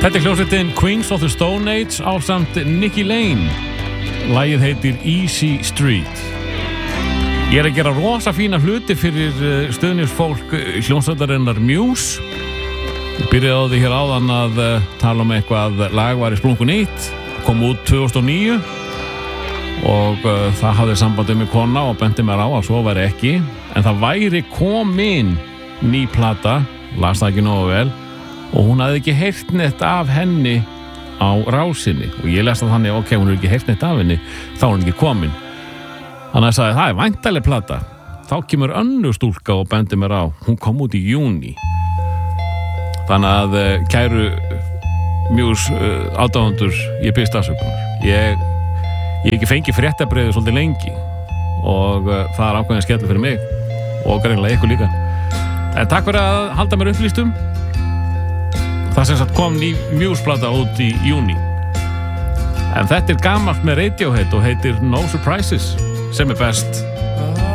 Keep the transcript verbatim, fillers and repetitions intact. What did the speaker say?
Þetta er hljómsveitin Queens of the Stone Age ásamt Nikki Lane. Lagið heitir Easy Street. Ég er að gera rosa fína hluti fyrir stuðningsfólk hljómsveitarinnar Muse. Ég byrjaði á því hér áðan að tala um eitthvað lag var í splungun nýtt, kom út tvö þúsund og níu og uh, það hafði sambandið með kona og benti mér á að svo væri ekki, en það væri komin ný plata, las það ekki nógu vel og hún hafði ekki heyrt neitt af henni á rásinni og ég lesta þannig, ok, hún er ekki heyrt neitt af henni, þá er hún ekki komin. Þannig að ég sagði, það er væntanleg plata. Þá kemur önnur stúlka og bendi mér á, hún kom út í júní. Þannig að kæru Muse uh, aðdáendur, ég biðst afsökunar. Ég Ég hef ekki fengið fréttabreiðu svolítið lengi og uh, það er ákveðin skellur fyrir mig og greinilega ykkur líka. En takk fyrir að halda mér upplýstum. Það sem sagt kom ný Muse-plata út í júní. En þetta er gamalt með Radiohead og heitir No Surprises sem er best.